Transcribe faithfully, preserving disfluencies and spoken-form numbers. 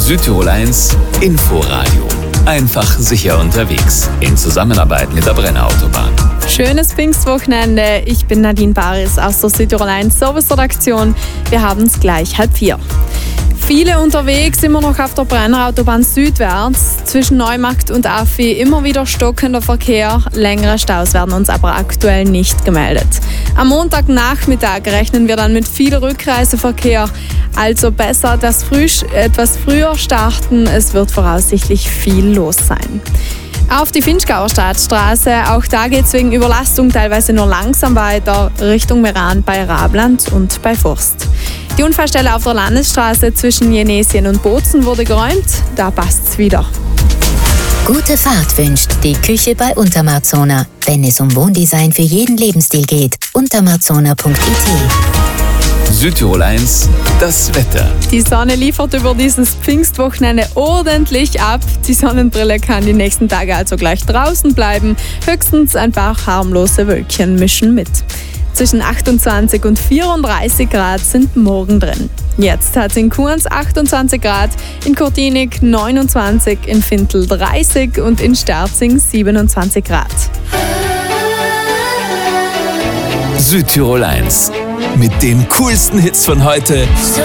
Südtirol eins Inforadio. Einfach sicher unterwegs. In Zusammenarbeit mit der Brenner Autobahn. Schönes Pfingstwochenende. Ich bin Nadine Baris aus der Südtirol eins Serviceredaktion. Wir haben es gleich halb vier. Viele unterwegs, immer noch auf der Brenner Autobahn südwärts. Zwischen Neumarkt und Affi immer wieder stockender Verkehr. Längere Staus werden uns aber aktuell nicht gemeldet. Am Montagnachmittag rechnen wir dann mit viel Rückreiseverkehr. Also besser etwas, früh, etwas früher starten. Es wird voraussichtlich viel los sein. Auf die Vinschgauer Stadtstraße, auch da geht es wegen Überlastung teilweise nur langsam weiter, Richtung Meran bei Rabland und bei Forst. Die Unfallstelle auf der Landesstraße zwischen Jenesien und Bozen wurde geräumt, da passt's wieder. Gute Fahrt wünscht die Küche bei Untermarzona. Wenn es um Wohndesign für jeden Lebensstil geht, untermarzona punkt it. Südtirol eins, das Wetter. Die Sonne liefert über dieses Pfingstwochenende ordentlich ab. Die Sonnenbrille kann die nächsten Tage also gleich draußen bleiben. Höchstens ein paar harmlose Wölkchen mischen mit. Zwischen achtundzwanzig und vierunddreißig Grad sind morgen drin. Jetzt hat es in Kurns achtundzwanzig Grad, in Kortinig neunundzwanzig, in Fintel dreißig und in Sterzing siebenundzwanzig Grad. Südtirol eins. Mit den coolsten Hits von heute